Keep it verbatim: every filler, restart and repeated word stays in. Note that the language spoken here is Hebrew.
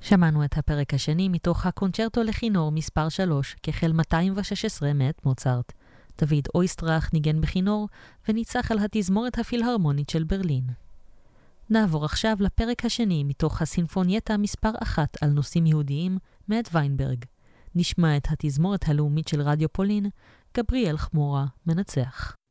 שמענו את הפרק השני מתוך הקונצ'רטו לכינור מספר שלוש, כחל מאתיים ושש עשרה מאת מוצרט. דוד אויסטראך ניגן בכינור וניצח על התזמורת הפילהרמונית של ברלין. נעבור עכשיו לפרק השני מתוך הסינפונייטה מספר אחת על נושאים יהודיים מאת ויינברג. נשמע את התזמורת הלאומית של רדיו פולין, גבריאל חמורה מנצח.